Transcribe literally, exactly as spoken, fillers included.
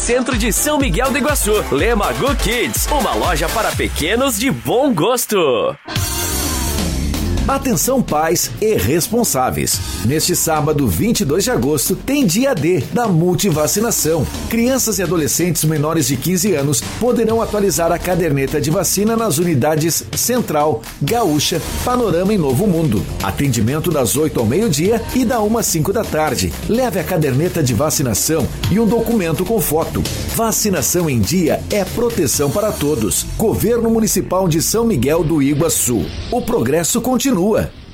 centro de São Miguel do Iguaçu. Lema Go Kids, uma loja para pequenos de bom gosto. Atenção pais e responsáveis. Neste sábado, vinte e dois de agosto, tem dia D da multivacinação. Crianças e adolescentes menores de quinze anos poderão atualizar a caderneta de vacina nas unidades Central, Gaúcha, Panorama e Novo Mundo. Atendimento das oito ao meio-dia e da uma às cinco da tarde. Leve a caderneta de vacinação e um documento com foto. Vacinação em dia é proteção para todos. Governo Municipal de São Miguel do Iguaçu. O progresso continua.